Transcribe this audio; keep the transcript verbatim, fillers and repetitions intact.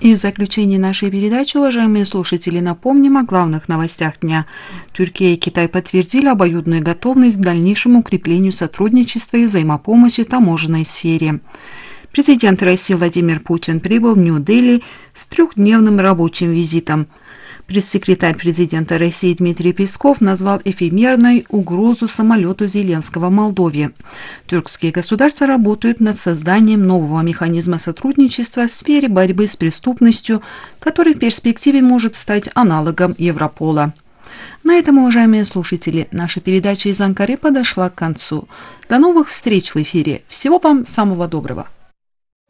И в заключение нашей передачи, уважаемые слушатели, напомним о главных новостях дня. Турция и Китай подтвердили обоюдную готовность к дальнейшему укреплению сотрудничества и взаимопомощи в таможенной сфере. Президент России Владимир Путин прибыл в Нью-Дели с трехдневным рабочим визитом. Пресс-секретарь президента России Дмитрий Песков назвал эфемерной угрозу самолету Зеленского в Молдове. Тюркские государства работают над созданием нового механизма сотрудничества в сфере борьбы с преступностью, который в перспективе может стать аналогом Европола. На этом, уважаемые слушатели, наша передача из Анкары подошла к концу. До новых встреч в эфире. Всего вам самого доброго.